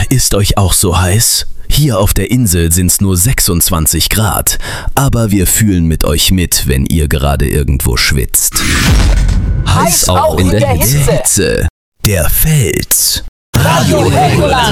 Ist euch auch so heiß? Hier auf der Insel sind's nur 26 Grad, aber wir fühlen mit euch mit, wenn ihr gerade irgendwo schwitzt. Heiß auch in der Hitze. Der Fels. Radio Helgoland.